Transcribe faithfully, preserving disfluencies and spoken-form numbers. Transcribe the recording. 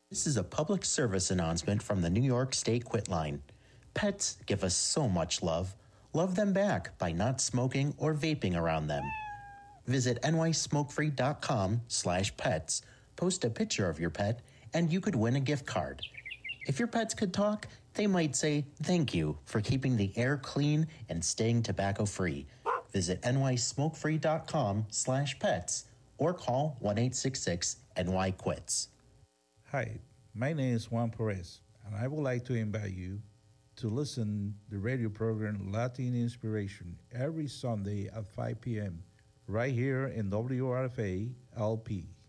This is a public service announcement from the New York State Quit Line. Pets give us so much love. Love them back by not smoking or vaping around them. Visit nysmokefree.com slash pets, post a picture of your pet, and you could win a gift card. If your pets could talk, they might say thank you for keeping the air clean and staying tobacco-free. Visit nysmokefree.com slash pets or call one eight six six N Y quits. Hi, my name is Juan Perez, and I would like to invite you to listen to the radio program Latin Inspiration every Sunday at five p.m. right here in W R F A L P.